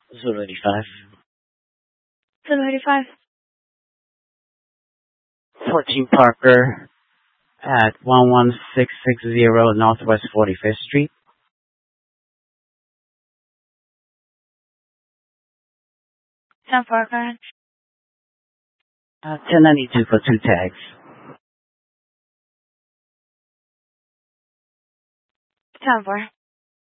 Zulu 85. Zulu 85. 14 Parker at 11660 Northwest 45th Street. 10 Parker. 1092 for 2 tags. 10 4.